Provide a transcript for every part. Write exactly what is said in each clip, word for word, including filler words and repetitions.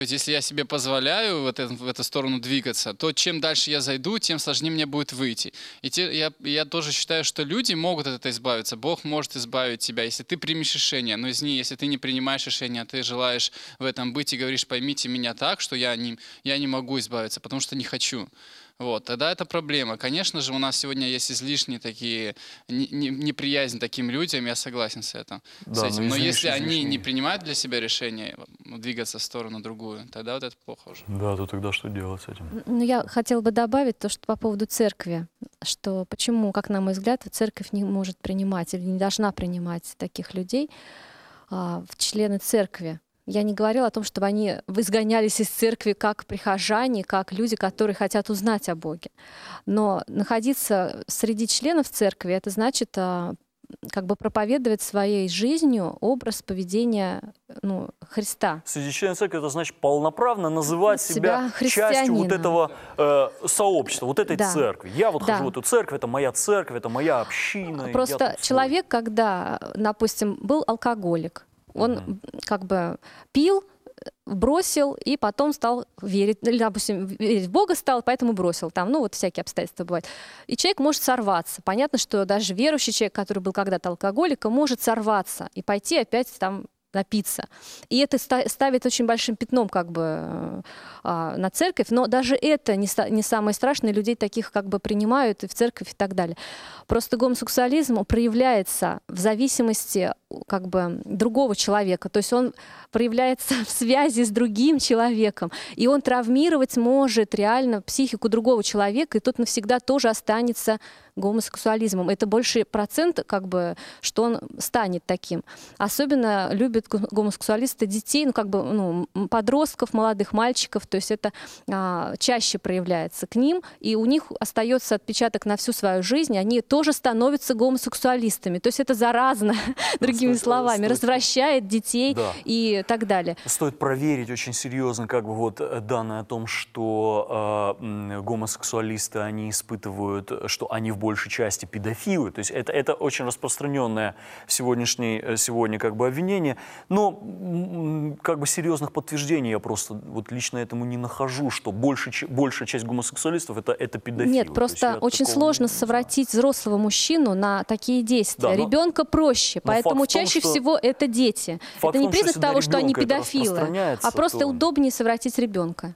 Если я себе позволяю в, это, в эту сторону двигаться, то чем дальше я зайду, тем сложнее мне будет выйти. И те, я, я тоже считаю, что люди могут от этого избавиться. Бог может избавить тебя, если ты примешь решение. Но извини, если ты не принимаешь решение, а ты желаешь в этом быть и говоришь: поймите меня так, что я не, я не могу избавиться, потому что не хочу. Вот, тогда это проблема. Конечно же, у нас сегодня есть излишние такие не- не- неприязнь таким людям, я согласен с, это, с Да, но этим. Но если излишне, они не излишне. принимают для себя решение м, двигаться в сторону другую, тогда вот это плохо уже. Да, то тогда что делать с этим? Н- Ну, я хотела бы добавить то, что по поводу церкви, что почему, как на мой взгляд, церковь не может принимать или не должна принимать таких людей а, в члены церкви. Я не говорила о том, чтобы они изгонялись из церкви как прихожане, как люди, которые хотят узнать о Боге. Но находиться среди членов церкви — это значит а, как бы проповедовать своей жизнью образ поведения, ну, Христа. Среди членов церкви это значит полноправно называть себя, Себя частью вот христианином. этого э, сообщества, вот этой Да. церкви. Я вот Да. хожу в эту церковь, это моя церковь, это моя община. я Просто тут свой. человек, когда, допустим, был алкоголик, он м, как бы пил, бросил и потом стал верить, или, допустим, верить в Бога стал, поэтому бросил. Там, ну, вот всякие обстоятельства бывают. И человек может сорваться. Понятно, что даже верующий человек, который был когда-то алкоголиком, может сорваться и пойти опять там напиться. И это ста- ставит очень большим пятном как бы э, а, на церковь, но даже это не, ста- не самое страшное, людей таких как бы принимают и в церковь и так далее. Просто гомосексуализм проявляется в зависимости как бы другого человека, то есть он проявляется в связи с другим человеком, и он травмировать может реально психику другого человека, и тот навсегда тоже останется гомосексуализмом. Это больше процент, как бы, что он станет таким. Особенно любят го- гомосексуалисты детей, ну, как бы, ну, м, подростков, молодых мальчиков, то есть это а, чаще проявляется к ним, и у них остается отпечаток на всю свою жизнь, они тоже становятся гомосексуалистами. То есть это заразно, другими стоит- словами, стоит- развращает детей Да. и так далее. Стоит проверить очень серьезно, как бы вот э, данные о том, что э, м, гомосексуалисты, они испытывают, э, что они в большей части педофилы. То есть это, это очень распространенное в сегодняшней, э, сегодня как бы обвинение. Но м, как бы серьезных подтверждений я просто вот лично этому не нахожу, что больше, ч- большая часть гомосексуалистов это, это педофилы. Нет, То есть просто я очень такого сложно не знаю. совратить взрослого мужчину на такие действия. Да, но- Ребенка проще, но факт поэтому в том, чаще что- всего это дети. факт Это в не том, что признак если на того, что они ребенка это педофилы, распространяется, а просто то- удобнее совратить ребенка.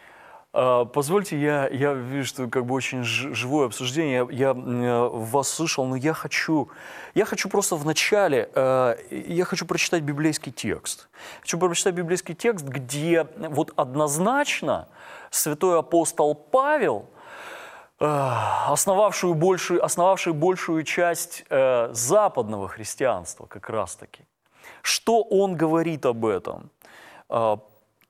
А, Позвольте, я, я вижу, что как бы очень ж- живое обсуждение. Я, я, м, э, вас слышал, но я хочу, я хочу просто в начале, э, я хочу прочитать библейский текст. Хочу прочитать библейский текст, где вот однозначно святой апостол Павел, э, основавшую большую, основавший большую часть э, западного христианства как раз-таки, что он говорит об этом? А,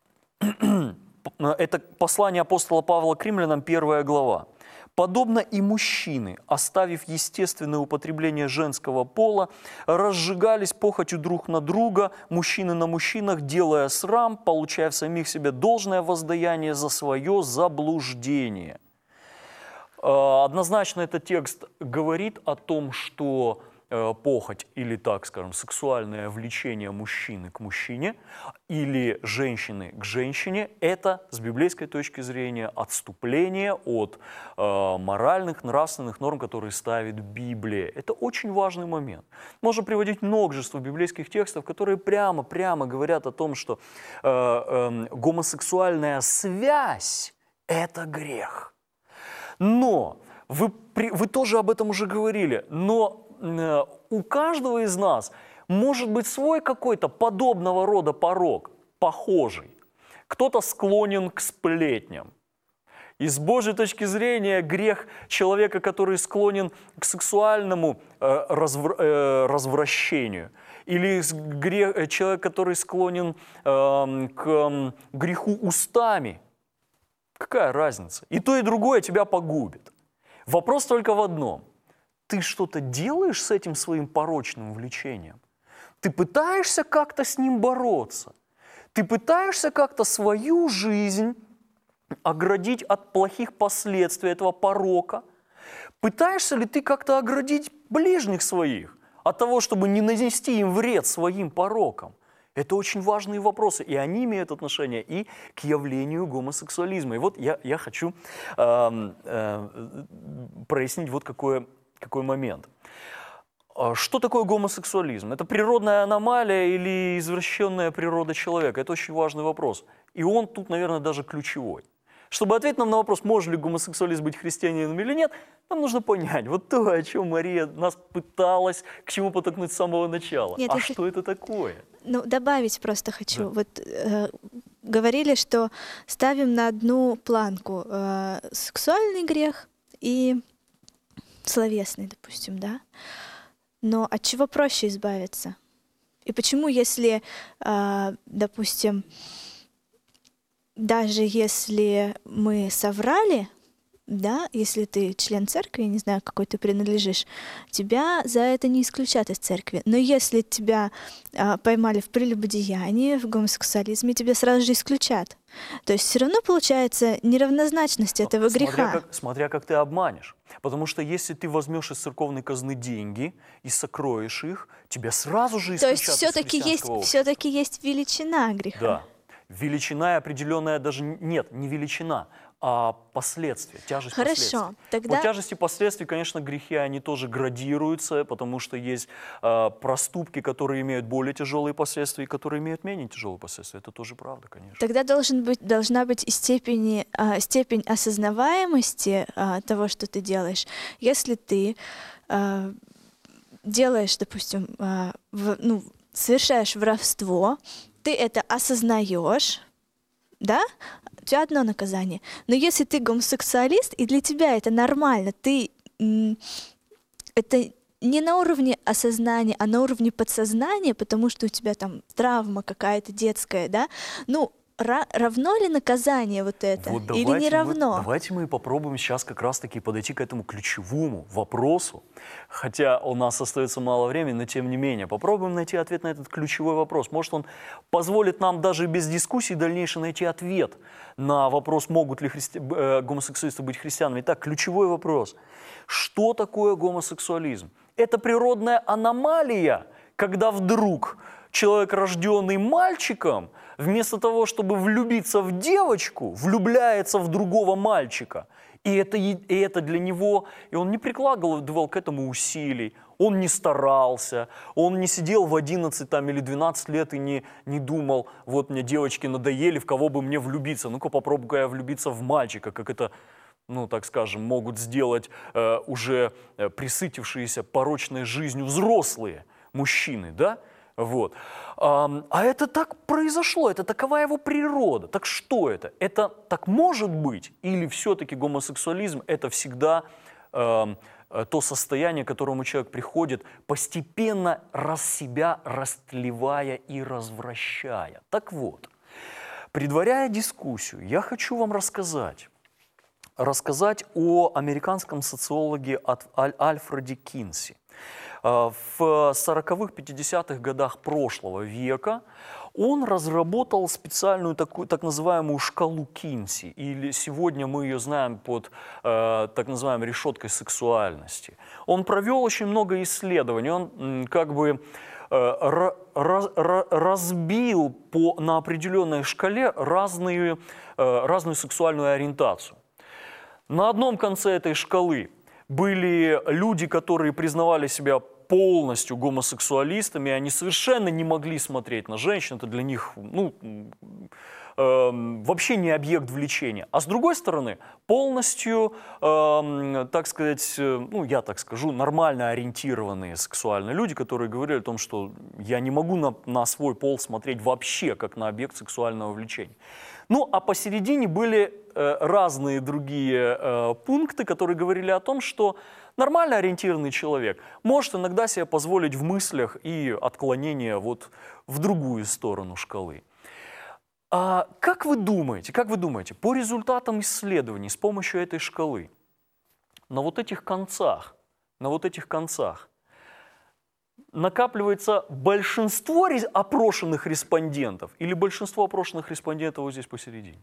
Это послание апостола Павла к римлянам, первая глава. «Подобно и мужчины, оставив естественное употребление женского пола, разжигались похотью друг на друга, мужчины на мужчинах, делая срам, получая в самих себе должное воздаяние за свое заблуждение». Э, Однозначно этот текст говорит о том, что э, похоть или, так скажем, сексуальное влечение мужчины к мужчине или женщины к женщине – это, с библейской точки зрения, отступление от э, моральных, нравственных норм, которые ставит Библия. Это очень важный момент. Можно приводить множество библейских текстов, которые прямо-прямо говорят о том, что э, э, гомосексуальная связь – это грех. Но вы, при- вы тоже об этом уже говорили, но э, у каждого из нас может быть свой какой-то подобного рода порок, похожий. Кто-то склонен к сплетням. И с Божьей точки зрения грех человека, который склонен к сексуальному э, развр- э, развращению, или с грех, э, человек, который склонен э, к э, греху устами. Какая разница? И то, и другое тебя погубит. Вопрос только в одном. Ты что-то делаешь с этим своим порочным влечением? Ты пытаешься как-то с ним бороться? Ты пытаешься как-то свою жизнь оградить от плохих последствий этого порока? Пытаешься ли ты как-то оградить ближних своих от того, чтобы не нанести им вред своим пороком? Это очень важные вопросы, и они имеют отношение и к явлению гомосексуализма. И вот я, я хочу э, э, прояснить вот какой, какой момент. Что такое гомосексуализм? Это природная аномалия или извращенная природа человека? Это очень важный вопрос. И он тут, наверное, даже ключевой. Чтобы ответить нам на вопрос, может ли гомосексуалист быть христианином или нет, нам нужно понять вот то, о чем Мария нас пыталась к чему подтолкнуть с самого начала. Нет, а если- что это такое? Ну, добавить просто хочу. Да. Вот э, говорили, что ставим на одну планку э, сексуальный грех и словесный, допустим, да? Но от чего проще избавиться? И почему, если, э, допустим, даже если мы соврали, да, если ты член церкви, не знаю, какой ты принадлежишь, тебя за это не исключат из церкви. Но если тебя а, поймали в прелюбодеянии, в гомосексуализме, тебя сразу же исключат. То есть все равно получается неравнозначность этого Смотря греха. как, смотря как ты обманешь. Потому что если ты возьмешь из церковной казны деньги и сокроешь их, тебя сразу же То исключат есть из все-таки есть, христианского общества. все-таки есть величина греха. Да. Величина определенная даже нет, не величина, а последствия, тяжесть последствий. Хорошо, тогда По тяжести последствий, конечно, грехи, они тоже градируются, потому что есть э, проступки, которые имеют более тяжелые последствия, и которые имеют менее тяжелые последствия. Это тоже правда, конечно. Тогда должен быть, должна быть и степени, а, степень осознаваемости а, того, что ты делаешь. Если ты а, делаешь, допустим, а, в- ну, совершаешь воровство, ты это осознаешь, да? У тебя одно наказание. Но если ты гомосексуалист, и для тебя это нормально, ты м, это не на уровне осознания, а на уровне подсознания, потому что у тебя там травма какая-то детская, да? Ну, ра- равно ли наказание вот это? Вот Или давайте не мы- равно? давайте мы попробуем сейчас как раз-таки подойти к этому ключевому вопросу, хотя у нас остается мало времени, но тем не менее, попробуем найти ответ на этот ключевой вопрос. Может, он позволит нам даже без дискуссий дальнейшее найти ответ на вопрос, могут ли христи... э, гомосексуалисты быть христианами. Итак, ключевой вопрос. Что такое гомосексуализм? Это природная аномалия, когда вдруг человек, рожденный мальчиком, вместо того, чтобы влюбиться в девочку, влюбляется в другого мальчика. И это, е- и это для него, и он не прикладывал к этому усилий, он не старался, он не сидел в одиннадцать там, или двенадцать лет и не, не думал, вот мне девочки надоели, в кого бы мне влюбиться, ну-ка попробую-ка я влюбиться в мальчика, как это, ну, так скажем, могут сделать э, уже э, присытившиеся порочной жизнью взрослые мужчины, да? Вот. Ам, А это так произошло, это такова его природа. Так что это? Это так может быть? Или все-таки гомосексуализм – это всегда эм, э, то состояние, к которому человек приходит, постепенно раз себя растлевая и развращая? Так вот, предваряя дискуссию, я хочу вам рассказать, рассказать о американском социологе от Аль- Альфреде Кинси. Э, В сороковых, пятидесятых годах прошлого века он разработал специальную такую, так называемую шкалу Кинси, или сегодня мы ее знаем под э, так называемой решеткой сексуальности. Он провел очень много исследований, он м, как бы э, ра- ра- ра- разбил по, на определенной шкале разные, э, разную сексуальную ориентацию. На одном конце этой шкалы были люди, которые признавали себя полностью гомосексуалистами, и они совершенно не могли смотреть на женщин, это для них ну, э, вообще не объект влечения. А с другой стороны, полностью, э, так сказать, э, ну я так скажу, нормально ориентированные сексуальные люди, которые говорили о том, что я не могу на, на свой пол смотреть вообще как на объект сексуального влечения. Ну, а посередине были э, разные другие э, пункты, которые говорили о том, что нормально ориентированный человек может иногда себе позволить в мыслях и отклонения вот в другую сторону шкалы. А как вы думаете, как вы думаете, по результатам исследований с помощью этой шкалы, на вот этих концах, на вот этих концах накапливается большинство ре- опрошенных респондентов или большинство опрошенных респондентов вот здесь посередине?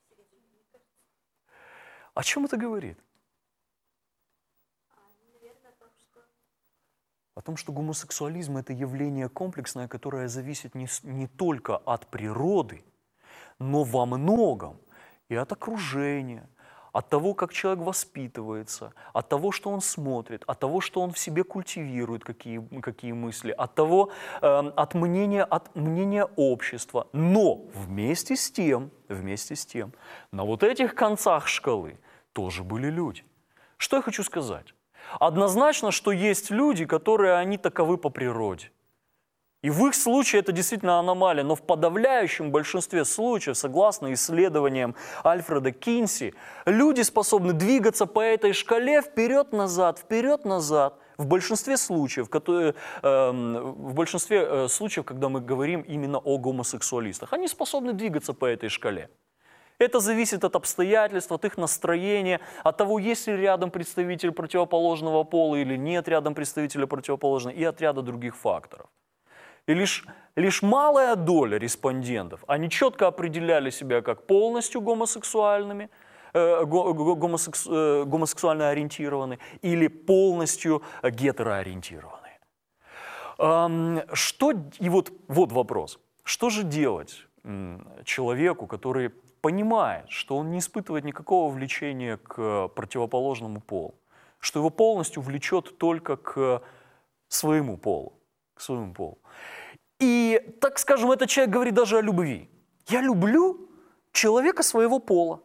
О чем это говорит? О том, что гомосексуализм – это явление комплексное, которое зависит не, с- не только от природы, но во многом и от окружения, от того, как человек воспитывается, от того, что он смотрит, от того, что он в себе культивирует, какие, какие мысли, от того, э, от мнения, от мнения общества. Но вместе с тем, вместе с тем, на вот этих концах шкалы тоже были люди. Что я хочу сказать? Однозначно, что есть люди, которые, они таковы по природе. И в их случае это действительно аномалия, но в подавляющем большинстве случаев, согласно исследованиям Альфреда Кинси, люди способны двигаться по этой шкале вперед-назад, вперед-назад, в большинстве случаев, которые, э, в большинстве э, случаев, когда мы говорим именно о гомосексуалистах. Они способны двигаться по этой шкале. Это зависит от обстоятельств, от их настроения, от того, есть ли рядом представитель противоположного пола или нет рядом представителя противоположного, и от ряда других факторов. И лишь, лишь малая доля респондентов, они четко определяли себя как полностью гомосексуальными, э, го- го- гомосекс- э, гомосексуально ориентированы или полностью гетероориентированы. Эм, что, и вот, вот вопрос. Что же делать м, человеку, который понимает, что он не испытывает никакого влечения к противоположному полу, что его полностью влечет только к своему полу, к своему полу. И, так скажем, этот человек говорит даже о любви. Я люблю человека своего пола.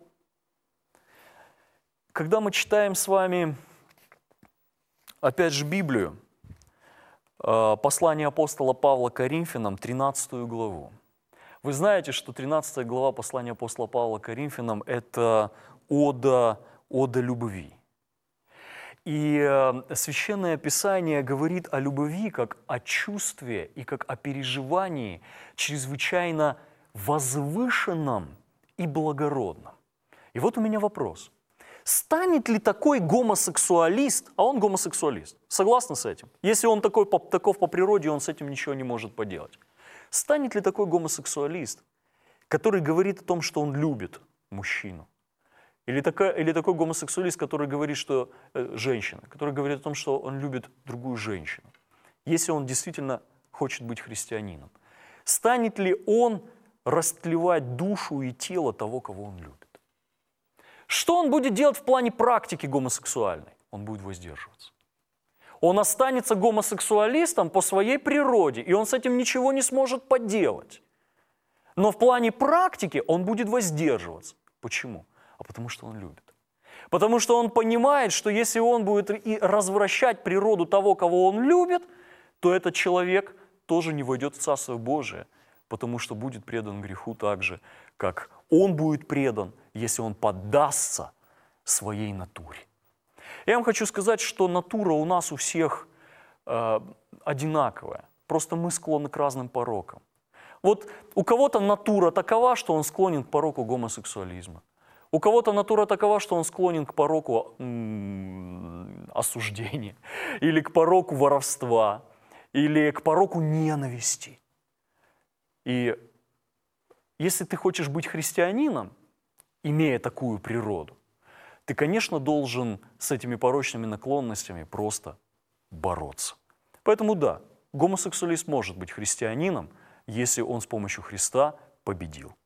Когда мы читаем с вами, опять же, Библию, э, послание апостола Павла к Коринфянам, тринадцатую главу. Вы знаете, что тринадцатая глава послания апостола Павла к Коринфянам – это ода, ода любви. И э, Священное Писание говорит о любви как о чувстве и как о переживании чрезвычайно возвышенном и благородном. И вот у меня вопрос. Станет ли такой гомосексуалист, а он гомосексуалист, согласны с этим? Если он такой, по- таков по природе, он с этим ничего не может поделать. Станет ли такой гомосексуалист, который говорит о том, что он любит мужчину? Или, такая, или такой гомосексуалист, который говорит, что э, женщина, который говорит о том, что он любит другую женщину, если он действительно хочет быть христианином. Станет ли он растлевать душу и тело того, кого он любит? Что он будет делать в плане практики гомосексуальной? Он будет воздерживаться. Он останется гомосексуалистом по своей природе, и он с этим ничего не сможет поделать. Но в плане практики он будет воздерживаться. Почему? А потому что он любит. Потому что он понимает, что если он будет и развращать природу того, кого он любит, то этот человек тоже не войдет в Царство Божие, потому что будет предан греху так же, как он будет предан, если он поддастся своей натуре. Я вам хочу сказать, что натура у нас у всех э, одинаковая, просто мы склонны к разным порокам. Вот у кого-то натура такова, что он склонен к пороку гомосексуализма. У кого-то натура такова, что он склонен к пороку м, осуждения, или к пороку воровства, или к пороку ненависти. И если ты хочешь быть христианином, имея такую природу, ты, конечно, должен с этими порочными наклонностями просто бороться. Поэтому да, гомосексуалист может быть христианином, если он с помощью Христа победил.